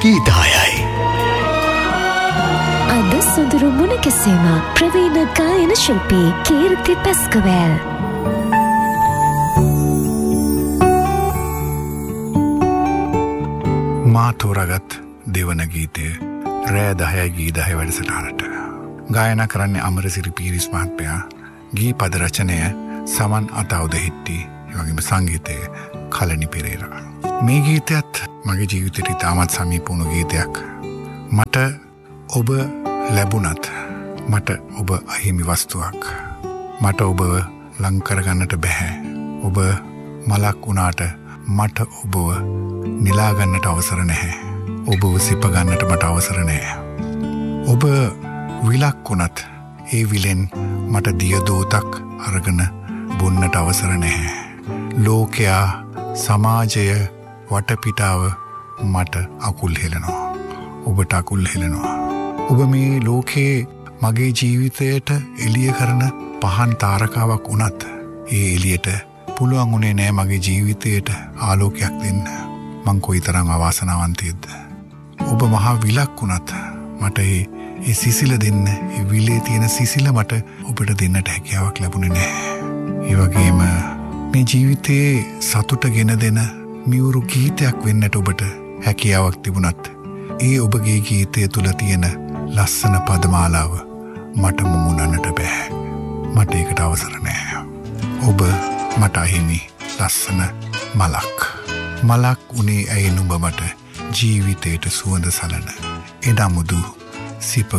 ගීතයයි. අද සොඳුරු මුණකැසීම ප්‍රවීණ ගායන ශිල්පී කීර්ති පැස්කවැල්. මා තෝරාගත් දෙවන ගීතය රෑ 10යි ගී 10 වැඩසටහනට ගායනා කරන්නේ අමරසිරි පීරිස් මහත්මයා. ගී පද රචනය සමන් අතවුද හිට්ටි, ඒ වගේම සංගීතය කලනි පෙරේරා. මේ ගීතයත් මගේ ජීවිතයට ඉතාමත් සමීප වුණු ගීතයක්. මට ඔබ ලැබුණත් මට ඔබ අහිමි වස්තුවක්. මට ඔබ ලං කරගන්නට බැහැ. ඔබ මලක් වුණාට මට ඔබව නිලා ගන්නට අවසර නැහැ. ඔබව සිප ගන්නට මට අවසර නැහැ. ඔබ විලක් වුණත් ඒ විලෙන් මට දියදෝතක් අරගෙන බොන්නට අවසර නැහැ. ලෝකයා, සමාජය, වටපිටාව මට අකුල් හෙලනවා. ඔබට අකුල් හෙලනවා. ඔබ මේ ලෝකේ මගේ ජීවිතයට එළිය කරන පහන් තාරකාවක් වුණත් ඒ එළියට පුළුවන් උනේ නෑ මගේ ජීවිතයට ආලෝකයක් දෙන්න. මං කොයිතරම් අවාසනාවන්තයෙක්ද. ඔබ මහා විලක් වුණත් මට ඒ සිසිල දෙන්න, ඒ විලේ තියෙන සිසිල මට ඔබට දෙන්නට හැකියාවක් ලැබුණේ නැහැ. ඒ වගේම මේ ජීවිතයේ සතුට ගෙන දෙන මියුරු ගීතයක් වෙන්නට ඔබට හැකියාවක් තිබුණත් ඒ ඔබගේ ගීතය තුල තියෙන ලස්සන පදමාලාව මට මුමුණන්නට බෑ. මට ඒකට අවසර නැහැ. ඔබ මට අහිමි ලස්සන මලක්. මලක් උනේ ඇයි නුඹ මට ජීවිතයට සුවඳ සලන එනමුදු සිප